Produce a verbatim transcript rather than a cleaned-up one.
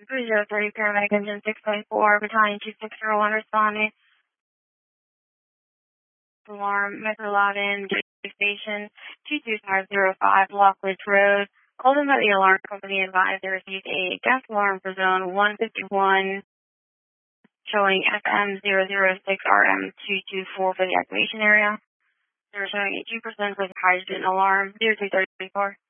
three zero three, paramedic engine six point four, battalion two six zero one responding. Alarm, Metropolitan Station two two five zero five, Lockridge Road. Called in by the alarm company advised they received a gas alarm for zone one fifty-one showing F M zero zero six R M two two four for the activation area. They're showing a two percent hydrogen alarm, zero two thirty-four.